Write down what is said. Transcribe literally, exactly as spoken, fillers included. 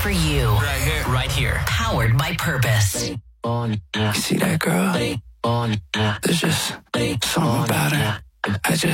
for you. Right here. Right here. Powered by Purpose. You see that girl? There's just something about her. I just